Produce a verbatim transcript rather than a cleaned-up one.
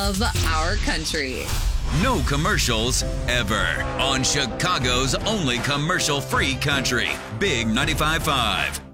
love our country. No commercials ever on Chicago's only commercial-free country. Big ninety-five point five.